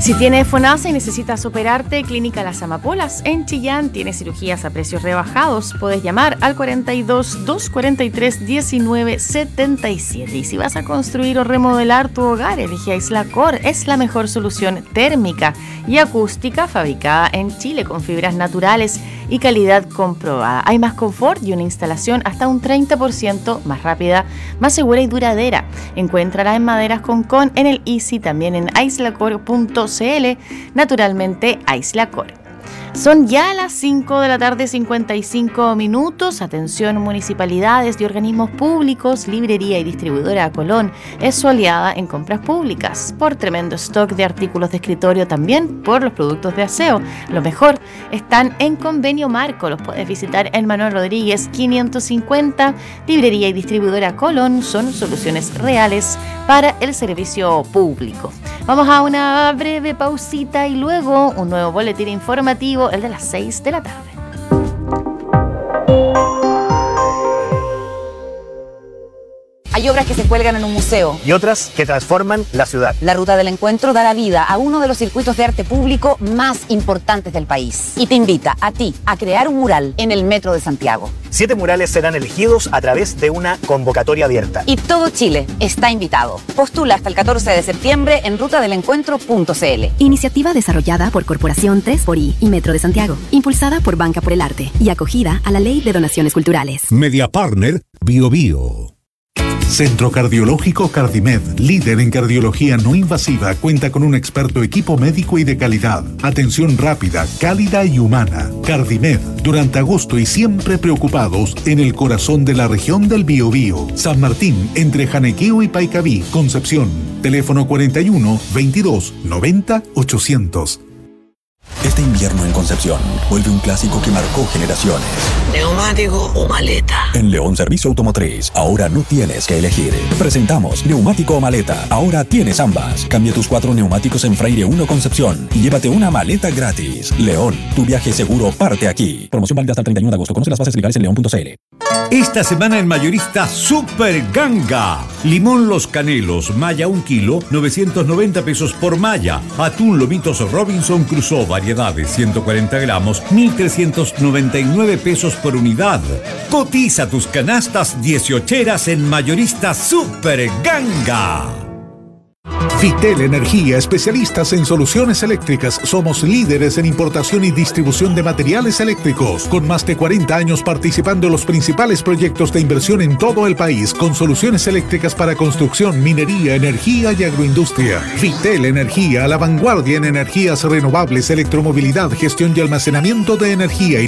Si tienes FONASA y necesitas operarte, Clínica Las Amapolas en Chillán tiene cirugías a precios rebajados. Puedes llamar al 42 243 1977. Y si vas a construir o remodelar tu hogar, elige Aislacor. Es la mejor solución térmica y acústica fabricada en Chile con fibras naturales y calidad comprobada. Hay más confort y una instalación hasta un 30% más rápida, más segura y duradera. Encuéntrala en Maderas Concón, en el Easy, también en aislacor.cl. Naturalmente, Aislacor. Son ya las 5 de la tarde, 55 minutos. Atención, municipalidades y organismos públicos, librería y distribuidora Colón es su aliada en compras públicas. Por tremendo stock de artículos de escritorio, también por los productos de aseo. Lo mejor, están en Convenio Marco. Los puedes visitar en Manuel Rodríguez 550. Librería y distribuidora Colón son soluciones reales para el servicio público. Vamos a una breve pausita y luego un nuevo boletín informativo, el de las 6 de la tarde. Hay obras que se cuelgan en un museo y otras que transforman la ciudad. La Ruta del Encuentro dará vida a uno de los circuitos de arte público más importantes del país y te invita a ti a crear un mural en el Metro de Santiago. 7 murales serán elegidos a través de una convocatoria abierta. Y todo Chile está invitado. Postula hasta el 14 de septiembre en rutadelencuentro.cl. Iniciativa desarrollada por Corporación 3xI y Metro de Santiago, impulsada por Banca por el Arte y acogida a la Ley de Donaciones Culturales. Media Partner Bio Bio. Centro Cardiológico Cardimed, líder en cardiología no invasiva, cuenta con un experto equipo médico y de calidad. Atención rápida, cálida y humana. Cardimed, durante agosto y siempre preocupados en el corazón de la región del Biobío. San Martín, entre Janequeo y Paicaví, Concepción. Teléfono 41 22 90 800. Este invierno en Concepción vuelve un clásico que marcó generaciones. ¿Neumático o maleta? En León Servicio Automotriz, ahora no tienes que elegir. Presentamos neumático o maleta. Ahora tienes ambas. Cambia tus 4 neumáticos en Freire 1 Concepción y llévate una maleta gratis. León, tu viaje seguro parte aquí. Promoción válida hasta el 31 de agosto. Conoce las bases legales en león.cl. Esta semana en Mayorista Super Ganga. Limón Los Canelos, malla 1 kilo, 990 pesos por malla. Atún Lomitos Robinson Crusoe, variedades 140 gramos, 1.399 pesos por unidad. Cotiza tus canastas 18eras en Mayorista Super Ganga. Vitel Energía, especialistas en soluciones eléctricas. Somos líderes en importación y distribución de materiales eléctricos, con más de 40 años participando en los principales proyectos de inversión en todo el país, con soluciones eléctricas para construcción, minería, energía y agroindustria. Vitel Energía, a la vanguardia en energías renovables, electromovilidad, gestión y almacenamiento de energía y